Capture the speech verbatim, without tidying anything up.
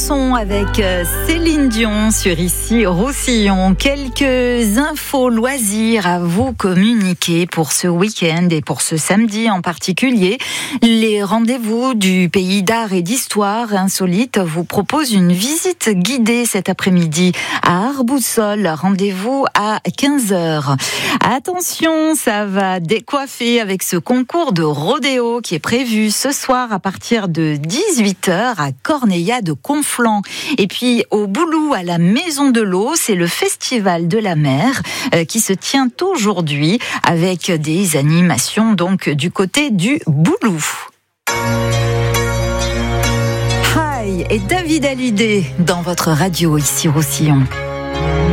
chanson avec Céline Dion sur Ici Roussillon. Quelques infos loisirs à vous communiquer pour ce week-end et pour ce samedi en particulier. Les rendez-vous du pays d'art et d'histoire insolite vous proposent une visite guidée cet après-midi à Arboussol. Rendez-vous à quinze heures. Attention, ça va décoiffer avec ce concours de rodéo qui est prévu ce soir à partir de dix-huit heures à Corneilla de Conflans. Et puis au Boulou, à la Maison de l'Eau, c'est le Festival de la Mer euh, qui se tient aujourd'hui avec des animations donc du côté du Boulou. Hi et David Hallyday dans votre radio Ici Roussillon.